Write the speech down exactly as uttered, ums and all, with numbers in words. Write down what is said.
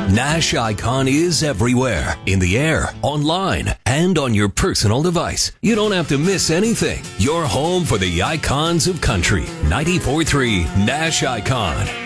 Nash Icon is everywhere, in the air, online, and on your personal device. You don't have to miss anything. You're home for the icons of country. ninety-four point three Nash Icon.